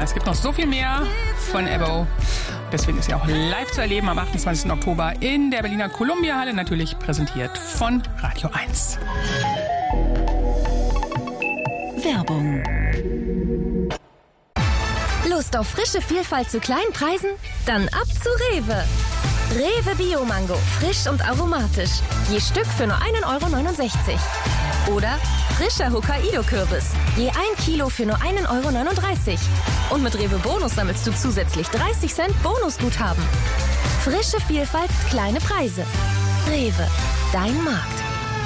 Es gibt noch so viel mehr von Ebbo. Deswegen ist sie auch live zu erleben am 28. Oktober in der Berliner Columbia-Halle, natürlich präsentiert von Radio 1. Werbung. Lust auf frische Vielfalt zu kleinen Preisen? Dann ab zu Rewe. Rewe Bio-Mango, frisch und aromatisch. Je Stück für nur 1,69 €. Oder frischer Hokkaido-Kürbis, je 1 Kilo für nur 1,39 €. Und mit Rewe Bonus sammelst du zusätzlich 30 Cent Bonusguthaben. Frische Vielfalt, kleine Preise. Rewe, dein Markt.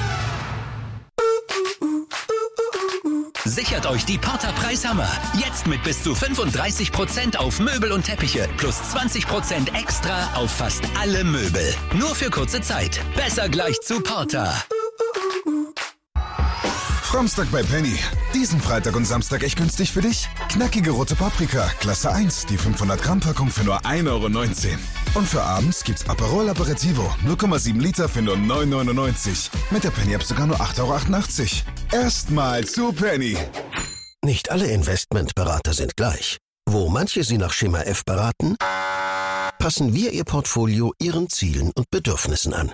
Sichert euch die Porter Preishammer. Jetzt mit bis zu 35% auf Möbel und Teppiche plus 20% extra auf fast alle Möbel. Nur für kurze Zeit. Besser gleich zu Porter. Framstag bei Penny. Diesen Freitag und Samstag echt günstig für dich? Knackige rote Paprika, Klasse 1, die 500 Gramm Packung für nur 1,19 €. Und für abends gibt's Aperol Aperitivo, 0,7 Liter für nur 9,99 €. Mit der Penny-App sogar nur 8,88 €. Erstmal zu Penny. Nicht alle Investmentberater sind gleich. Wo manche Sie nach Schema F beraten, passen wir Ihr Portfolio Ihren Zielen und Bedürfnissen an.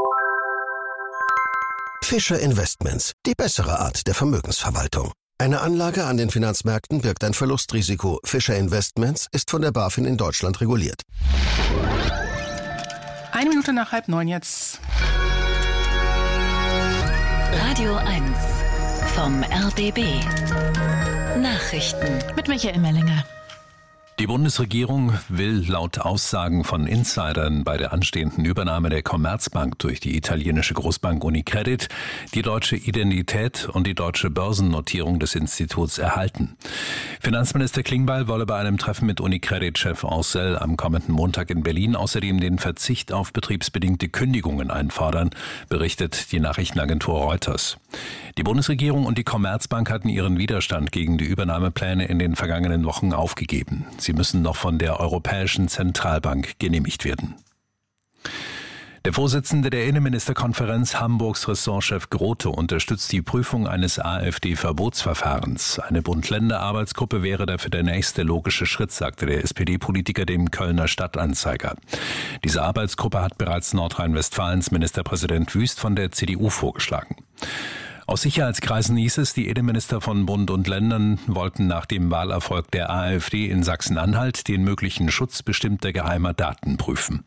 Fischer Investments, die bessere Art der Vermögensverwaltung. Eine Anlage an den Finanzmärkten birgt ein Verlustrisiko. Fischer Investments ist von der BaFin in Deutschland reguliert. 1 Minute nach 8:30 jetzt. Radio 1 vom RBB. Nachrichten mit Michael Mellinger. Die Bundesregierung will laut Aussagen von Insidern bei der anstehenden Übernahme der Commerzbank durch die italienische Großbank Unicredit die deutsche Identität und die deutsche Börsennotierung des Instituts erhalten. Finanzminister Klingbeil wolle bei einem Treffen mit Unicredit-Chef Ancel am kommenden Montag in Berlin außerdem den Verzicht auf betriebsbedingte Kündigungen einfordern, berichtet die Nachrichtenagentur Reuters. Die Bundesregierung und die Commerzbank hatten ihren Widerstand gegen die Übernahmepläne in den vergangenen Wochen aufgegeben. Sie müssen noch von der Europäischen Zentralbank genehmigt werden. Der Vorsitzende der Innenministerkonferenz, Hamburgs Ressortchef Grote, unterstützt die Prüfung eines AfD-Verbotsverfahrens. Eine Bund-Länder-Arbeitsgruppe wäre dafür der nächste logische Schritt, sagte der SPD-Politiker dem Kölner Stadtanzeiger. Diese Arbeitsgruppe hat bereits Nordrhein-Westfalens Ministerpräsident Wüst von der CDU vorgeschlagen. Aus Sicherheitskreisen hieß es, die Innenminister von Bund und Ländern wollten nach dem Wahlerfolg der AfD in Sachsen-Anhalt den möglichen Schutz bestimmter geheimer Daten prüfen.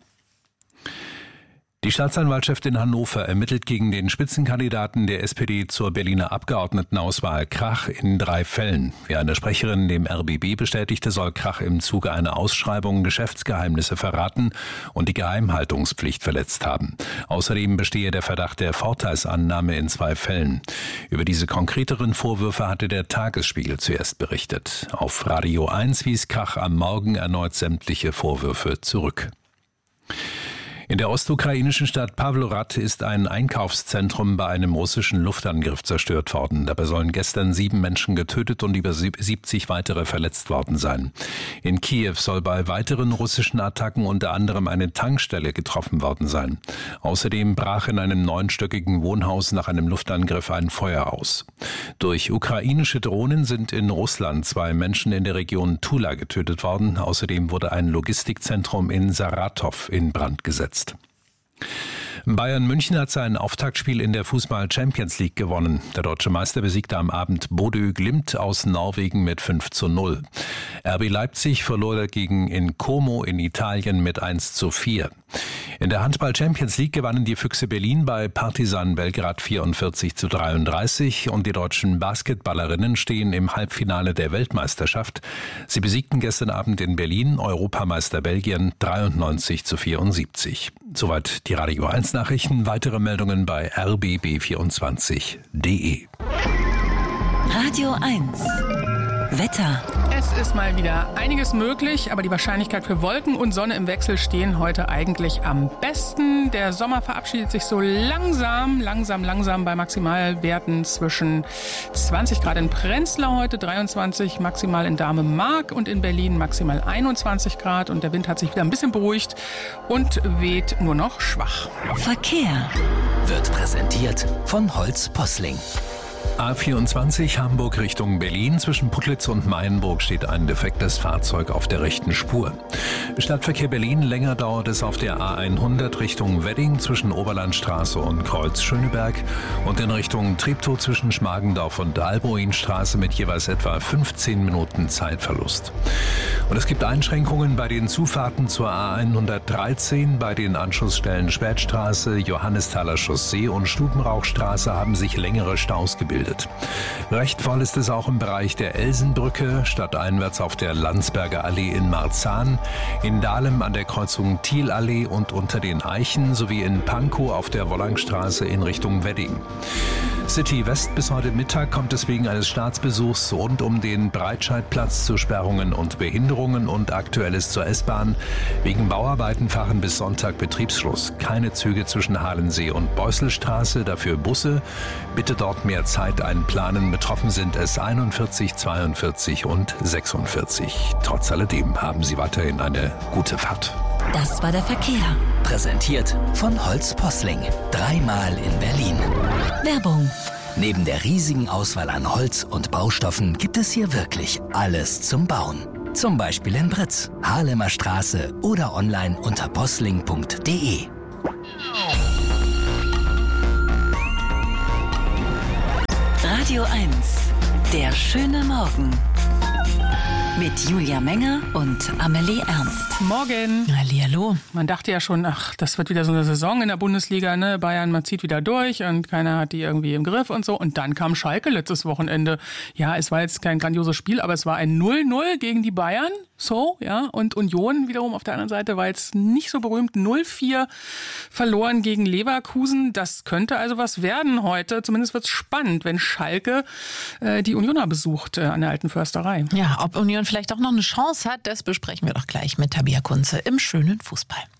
Die Staatsanwaltschaft in Hannover ermittelt gegen den Spitzenkandidaten der SPD zur Berliner Abgeordnetenauswahl Krach in 3 Fällen. Wie eine Sprecherin dem RBB bestätigte, soll Krach im Zuge einer Ausschreibung Geschäftsgeheimnisse verraten und die Geheimhaltungspflicht verletzt haben. Außerdem bestehe der Verdacht der Vorteilsannahme in 2 Fällen. Über diese konkreteren Vorwürfe hatte der Tagesspiegel zuerst berichtet. Auf Radio 1 wies Krach am Morgen erneut sämtliche Vorwürfe zurück. In der ostukrainischen Stadt Pawlorad ist ein Einkaufszentrum bei einem russischen Luftangriff zerstört worden. Dabei sollen gestern 7 Menschen getötet und über 70 weitere verletzt worden sein. In Kiew soll bei weiteren russischen Attacken unter anderem eine Tankstelle getroffen worden sein. Außerdem brach in einem 9-stöckigen Wohnhaus nach einem Luftangriff ein Feuer aus. Durch ukrainische Drohnen sind in Russland 2 Menschen in der Region Tula getötet worden. Außerdem wurde ein Logistikzentrum in Saratow in Brand gesetzt. Bayern München hat sein Auftaktspiel in der Fußball-Champions League gewonnen. Der deutsche Meister besiegte am Abend Bodø Glimt aus Norwegen mit 5:0. RB Leipzig verlor dagegen in Como in Italien mit 1:4. In der Handball-Champions League gewannen die Füchse Berlin bei Partizan Belgrad 44:33 und die deutschen Basketballerinnen stehen im Halbfinale der Weltmeisterschaft. Sie besiegten gestern Abend in Berlin Europameister Belgien 93:74. Soweit die Radio 1 Nachrichten. Weitere Meldungen bei rbb24.de. Radio 1 Wetter. Es ist mal wieder einiges möglich, aber die Wahrscheinlichkeit für Wolken und Sonne im Wechsel stehen heute eigentlich am besten. Der Sommer verabschiedet sich so langsam bei Maximalwerten zwischen 20 Grad in Prenzlau heute, 23 maximal in Dahme-Mark und in Berlin maximal 21 Grad. Und der Wind hat sich wieder ein bisschen beruhigt und weht nur noch schwach. Verkehr Wird präsentiert von Holz Posling. A24 Hamburg Richtung Berlin. Zwischen Putlitz und Mayenburg steht ein defektes Fahrzeug auf der rechten Spur. Stadtverkehr Berlin, länger dauert es auf der A100 Richtung Wedding zwischen Oberlandstraße und Kreuz Schöneberg und in Richtung Treptow zwischen Schmargendorf und Alboinstraße mit jeweils etwa 15 Minuten Zeitverlust. Und es gibt Einschränkungen bei den Zufahrten zur A113. Bei den Anschlussstellen Spätstraße, Johannesthaler Chaussee und Stubenrauchstraße haben sich längere Staus gebildet. Recht voll ist es auch im Bereich der Elsenbrücke, stadteinwärts auf der Landsberger Allee in Marzahn, in Dahlem an der Kreuzung Thielallee und unter den Eichen sowie in Pankow auf der Wollangstraße in Richtung Wedding. City West bis heute Mittag kommt es wegen eines Staatsbesuchs rund um den Breitscheidplatz zu Sperrungen und Behinderungen und Aktuelles zur S-Bahn. Wegen Bauarbeiten fahren bis Sonntag Betriebsschluss. Keine Züge zwischen Halensee und Beusselstraße, dafür Busse. Bitte dort mehr Zeit einplanen. Betroffen sind es 41, 42 und 46. Trotz alledem haben Sie weiterhin eine gute Fahrt. Das war der Verkehr. Präsentiert von Holz Posling. 3-mal in Berlin. Werbung. Neben der riesigen Auswahl an Holz und Baustoffen gibt es hier wirklich alles zum Bauen. Zum Beispiel in Britz, Haarlemer Straße oder online unter posling.de. Radio 1. Der schöne Morgen. Mit Julia Menger und Amelie Ernst. Morgen. Hallihallo. Man dachte ja schon, das wird wieder so eine Saison in der Bundesliga, ne? Bayern, man zieht wieder durch und keiner hat die irgendwie im Griff und so. Und dann kam Schalke letztes Wochenende. Ja, es war jetzt kein grandioses Spiel, aber es war ein 0-0 gegen die Bayern. So, ja. Und Union wiederum auf der anderen Seite war jetzt nicht so berühmt. 0-4 verloren gegen Leverkusen. Das könnte also was werden heute. Zumindest wird es spannend, wenn Schalke die Unioner besucht an der Alten Försterei. Ja, ob Union vielleicht auch noch eine Chance hat, das besprechen wir doch gleich mit Tabea Kunze im schönen Fußball.